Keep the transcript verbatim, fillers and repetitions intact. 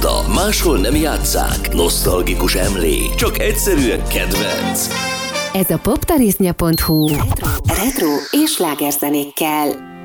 Régóta máshol nem játsszák. Nosztalgikus emlék, csak egyszerűen kedvenc. Ez a poptarisznya pont hu retro, retro és slágerzenékkel.